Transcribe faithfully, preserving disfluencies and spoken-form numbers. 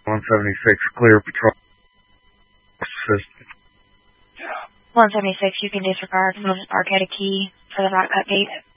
one seventy-six, clear patrol system. one seventy-six, you can disregard. We'll just mark out a key for the rock cut gate.